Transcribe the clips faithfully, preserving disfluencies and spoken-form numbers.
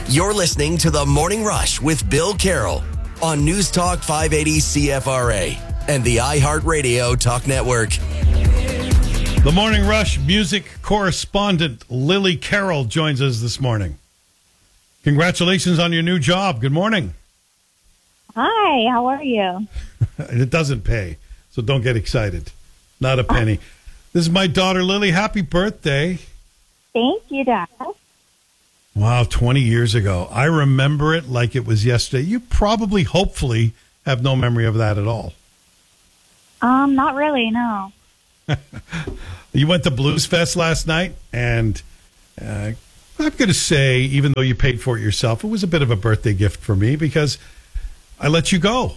You're listening to The Morning Rush with Bill Carroll on News Talk five eighty C F R A and the iHeartRadio Talk Network. The Morning Rush music correspondent Lily Carroll joins us this morning. Congratulations on your new job. Good morning. Hi, how are you? It doesn't pay, so don't get excited. Not a penny. This is my daughter, Lily. Happy birthday. Thank you, Dad. Wow, twenty years ago. I remember it like it was yesterday. You probably, hopefully, have no memory of that at all. Um, not really, no. You went to Blues Fest last night, and uh, I'm going to say, even though you paid for it yourself, it was a bit of a birthday gift for me because I let you go.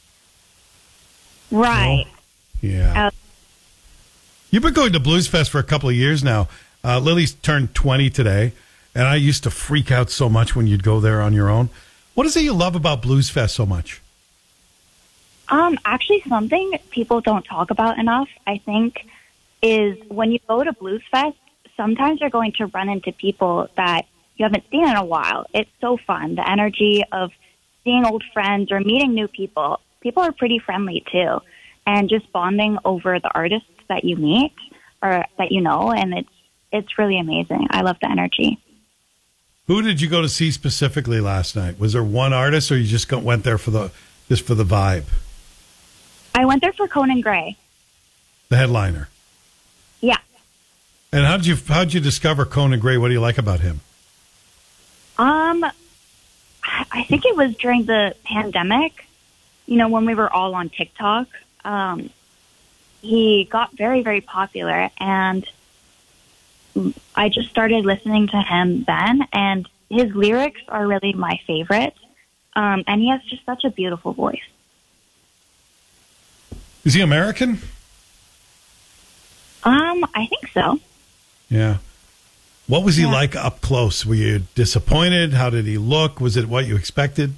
Right. You know? Yeah. Uh, You've been going to Blues Fest for a couple of years now. Uh, Lily's turned twenty today, and I used to freak out so much when you'd go there on your own. What is it you love about Blues Fest so much? Um, actually, something people don't talk about enough, I think, is when you go to Blues Fest, sometimes you're going to run into people that you haven't seen in a while. It's so fun. The energy of seeing old friends or meeting new people. People are pretty friendly, too. And just bonding over the artists that you meet or that you know, and it's it's really amazing. I love the energy. Who did you go to see specifically last night? Was there one artist, or you just got, went there for the just for the vibe? I went there for Conan Gray. The headliner. Yeah. And how did you how did you discover Conan Gray? What do you like about him? Um, I think it was during the pandemic. You know, when we were all on TikTok. Um, he got very, very popular, and I just started listening to him then, and his lyrics are really my favorite, um, and he has just such a beautiful voice. Is he American? Um, I think so. Yeah. What was he Yeah. like up close? Were you disappointed? How did he look? Was it what you expected?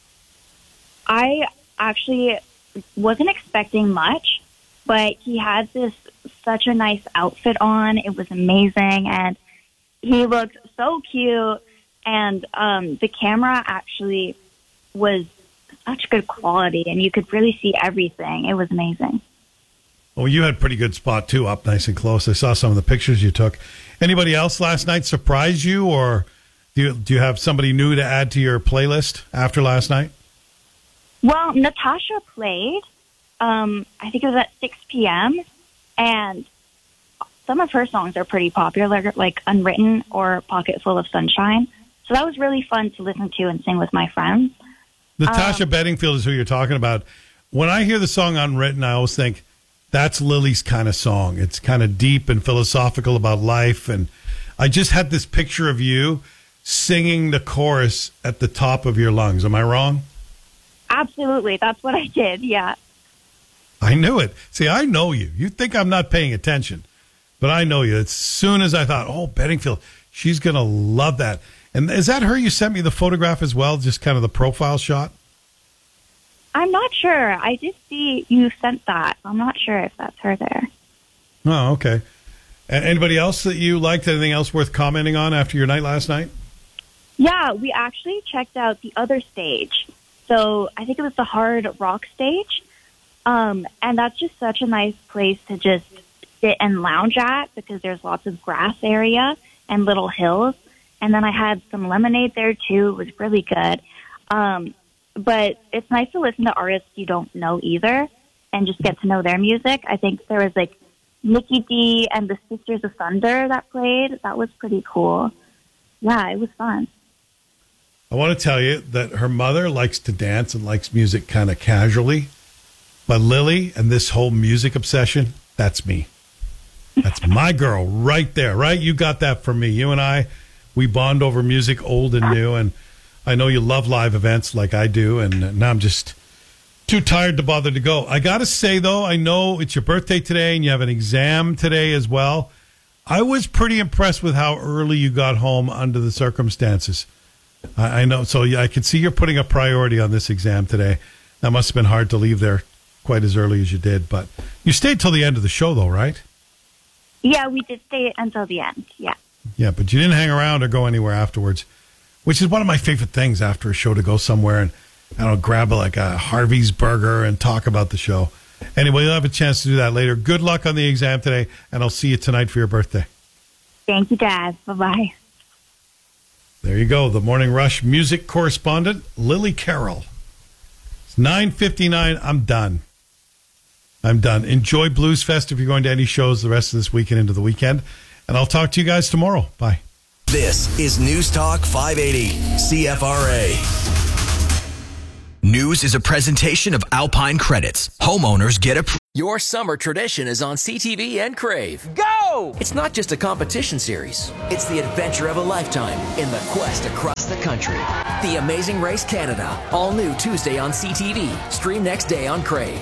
I actually wasn't expecting much, but he had this such a nice outfit on. It was amazing, and he looked so cute, and um, the camera actually was such good quality, and you could really see everything. It was amazing. Well, you had a pretty good spot, too, up nice and close. I saw some of the pictures you took. Anybody else last night surprise you, or do you, do you have somebody new to add to your playlist after last night? Well, Natasha played, um, I think it was at six p.m., and some of her songs are pretty popular, like Unwritten or Pocket Full of Sunshine. So that was really fun to listen to and sing with my friends. Natasha Um, Bedingfield is who you're talking about. When I hear the song Unwritten, I always think that's Lily's kind of song. It's kind of deep and philosophical about life. And I just had this picture of you singing the chorus at the top of your lungs. Am I wrong? Absolutely. That's what I did, yeah. I knew it. See, I know you. You think I'm not paying attention, but I know you. As soon as I thought, oh, Bedingfield, she's going to love that. And is that her you sent me the photograph as well, just kind of the profile shot? I'm not sure. I did see you sent that. I'm not sure if that's her there. Oh, okay. A- Anybody else that you liked? Anything else worth commenting on after your night last night? Yeah, we actually checked out the other stage. So I think it was the Hard Rock stage. Um, and that's just such a nice place to just sit and lounge at because there's lots of grass area and little hills. And then I had some lemonade there, too. It was really good. Um, but it's nice to listen to artists you don't know either and just get to know their music. I think there was, like, Nikki D and the Sisters of Thunder that played. That was pretty cool. Yeah, it was fun. I want to tell you that her mother likes to dance and likes music kind of casually. But Lily and this whole music obsession, that's me. That's my girl right there, right? You got that from me. You and I, we bond over music old and new. And I know you love live events like I do. And now I'm just too tired to bother to go. I got to say, though, I know it's your birthday today and you have an exam today as well. I was pretty impressed with how early you got home under the circumstances. I, I know. So yeah, I can see you're putting a priority on this exam today. That must have been hard to leave there quite as early as you did. But you stayed till the end of the show, though, right? Yeah, we did stay until the end. Yeah. Yeah, but you didn't hang around or go anywhere afterwards. which is one of my favorite things after a show, to go somewhere and, I don't know, grab a, like a Harvey's burger and talk about the show. Anyway, you'll have a chance to do that later. Good luck on the exam today, and I'll see you tonight for your birthday. Thank you, Dad. Bye-bye. There you go. The Morning Rush music correspondent, Lily Carroll. It's nine fifty-nine. I'm done. I'm done. Enjoy Blues Fest if you're going to any shows the rest of this weekend into the weekend. And I'll talk to you guys tomorrow. Bye. This is News Talk five eighty C F R A. News is a presentation of Alpine Credits. Homeowners get a... Pr- Your summer tradition is on C T V and Crave. Go! It's not just a competition series. It's the adventure of a lifetime in the quest across the country. The Amazing Race Canada. All new Tuesday on C T V. Stream next day on Crave.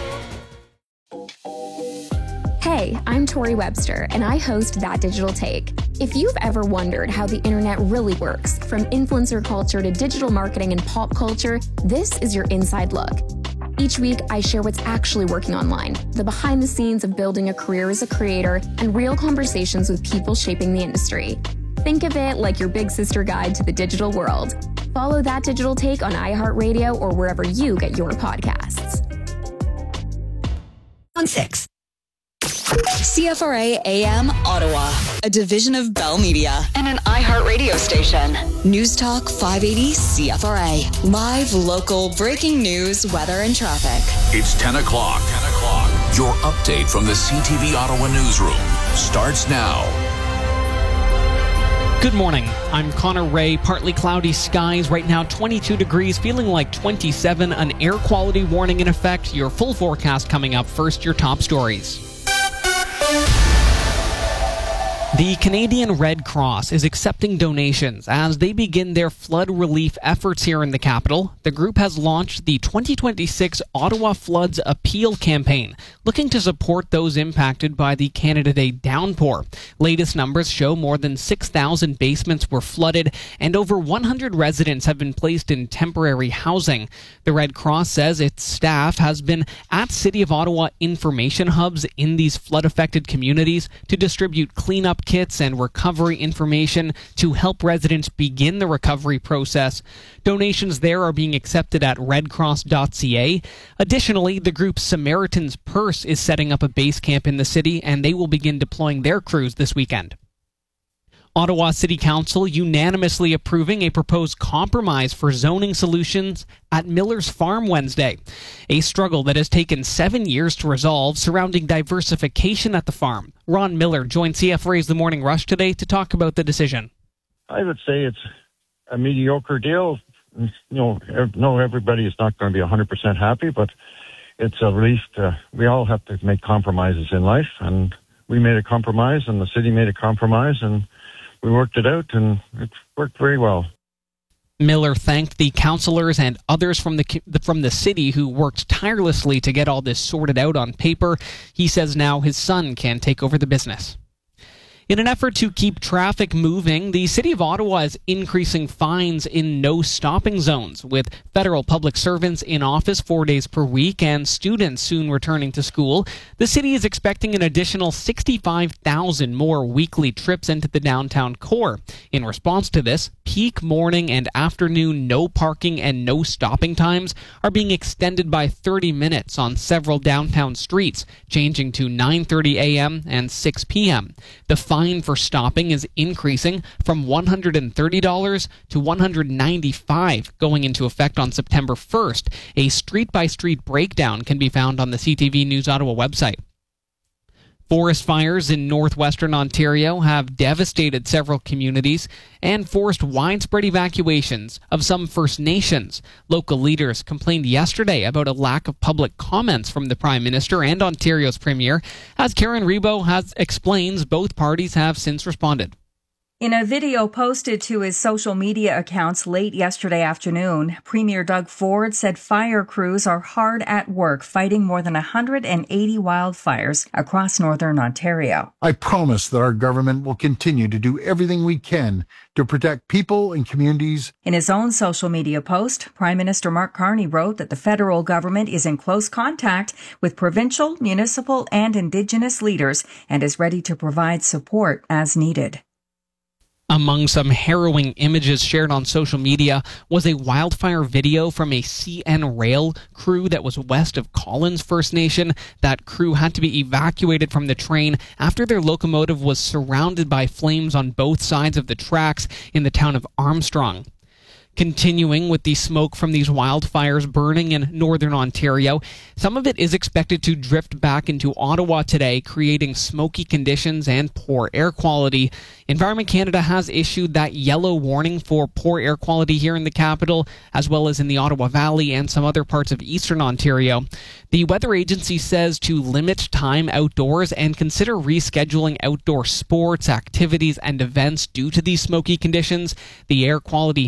Hey, I'm Tori Webster, and I host That Digital Take. If you've ever wondered how the internet really works, from influencer culture to digital marketing and pop culture, this is your inside look. Each week, I share what's actually working online, the behind the scenes of building a career as a creator, and real conversations with people shaping the industry. Think of it like your big sister guide to the digital world. Follow That Digital Take on iHeartRadio or wherever you get your podcasts. On six. C F R A A M Ottawa, a division of Bell Media and an iHeartRadio station. News Talk five eighty C F R A. Live, local, breaking news, weather, and traffic. It's ten o'clock. ten o'clock. Your update from the C T V Ottawa newsroom starts now. Good morning. I'm Connor Ray. Partly cloudy skies. Right now, twenty-two degrees, feeling like twenty-seven. An air quality warning in effect. Your full forecast coming up. First, your top stories. The Canadian Red Cross is accepting donations as they begin their flood relief efforts here in the capital. The group has launched the twenty twenty-six Ottawa Floods Appeal campaign, looking to support those impacted by the Canada Day downpour. Latest numbers show more than six thousand basements were flooded and over one hundred residents have been placed in temporary housing. The Red Cross says its staff has been at City of Ottawa information hubs in these flood-affected communities to distribute cleanup kits and recovery information to help residents begin the recovery process. Donations there are being accepted at red cross dot c a. Additionally, the group Samaritan's Purse is setting up a base camp in the city, and they will begin deploying their crews this weekend. Ottawa City Council unanimously approving a proposed compromise for zoning solutions at Miller's Farm Wednesday. A struggle that has taken seven years to resolve surrounding diversification at the farm. Ron Miller joined C F R A's The Morning Rush today to talk about the decision. I would say it's a mediocre deal. You know, no, everybody is not going to be one hundred percent happy, but it's at least uh, we all have to make compromises in life, and we made a compromise, and the city made a compromise, and we worked it out, and it worked very well. Miller thanked the councillors and others from the from the city who worked tirelessly to get all this sorted out on paper. He says now his son can take over the business. In an effort to keep traffic moving, the City of Ottawa is increasing fines in no-stopping zones, with federal public servants in office four days per week and students soon returning to school. The city is expecting an additional sixty-five thousand more weekly trips into the downtown core. In response to this, peak morning and afternoon no parking and no stopping times are being extended by thirty minutes on several downtown streets, changing to nine thirty a.m. and six p.m. The fine for stopping is increasing from one hundred thirty dollars to one hundred ninety-five dollars, going into effect on September first. A street-by-street breakdown can be found on the C T V News Ottawa website. Forest fires in northwestern Ontario have devastated several communities and forced widespread evacuations of some First Nations. Local leaders complained yesterday about a lack of public comments from the Prime Minister and Ontario's Premier. As Karen Rebo has explains, both parties have since responded. In a video posted to his social media accounts late yesterday afternoon, Premier Doug Ford said fire crews are hard at work fighting more than one hundred eighty wildfires across northern Ontario. I promise that our government will continue to do everything we can to protect people and communities. In his own social media post, Prime Minister Mark Carney wrote that the federal government is in close contact with provincial, municipal, and Indigenous leaders and is ready to provide support as needed. Among some harrowing images shared on social media was a wildfire video from a C N Rail crew that was west of Collins First Nation. That crew had to be evacuated from the train after their locomotive was surrounded by flames on both sides of the tracks in the town of Armstrong. Continuing with the smoke from these wildfires burning in northern Ontario, some of it is expected to drift back into Ottawa today, creating smoky conditions and poor air quality. Environment Canada has issued that yellow warning for poor air quality here in the capital, as well as in the Ottawa Valley and some other parts of eastern Ontario. The weather agency says to limit time outdoors and consider rescheduling outdoor sports, activities, and events due to these smoky conditions. The air quality